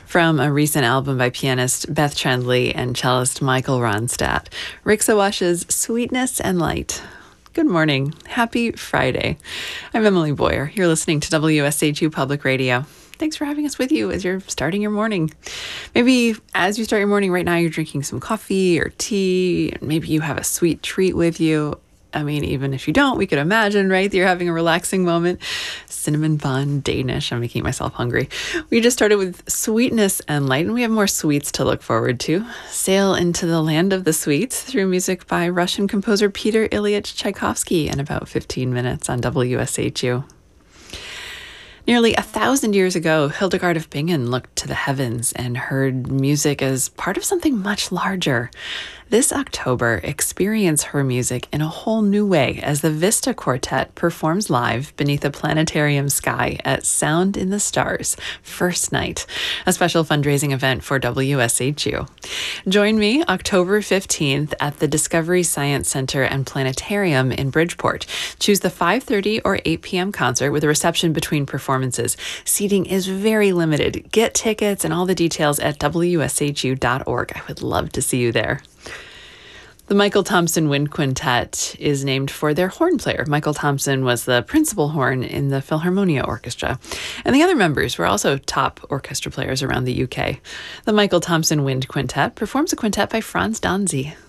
From a recent album by pianist Beth Chandley and cellist Michael Ronstadt, Rick Sawash's Sweetness and Light. Good morning. Happy Friday. I'm Emily Boyer. You're listening to WSHU Public Radio. Thanks for having us with you as you're starting your morning. Maybe as you start your morning right now, you're drinking some coffee or tea. Maybe you have a sweet treat with you. I mean, even if you don't, we could imagine, right, that you're having a relaxing moment. Cinnamon bun, Danish. I'm making myself hungry. We just started with Sweetness and Light, and we have more sweets to look forward to. Sail into the land of the sweets through music by Russian composer Peter Ilyich Tchaikovsky in about 15 minutes on WSHU. Nearly 1,000 years ago, Hildegard of Bingen looked to the heavens and heard music as part of something much larger. This October, experience her music in a whole new way as the Vista Quartet performs live beneath a planetarium sky at Sound in the Stars, First Night, a special fundraising event for WSHU. Join me October 15th at the Discovery Science Center and Planetarium in Bridgeport. Choose the 5:30 or 8 p.m. concert with a reception between performances. Seating is very limited. Get tickets and all the details at WSHU.org. I would love to see you there. The Michael Thompson Wind Quintet is named for their horn player. Michael Thompson was the principal horn in the Philharmonia Orchestra. And the other members were also top orchestra players around the UK. The Michael Thompson Wind Quintet performs a quintet by Franz Danzy.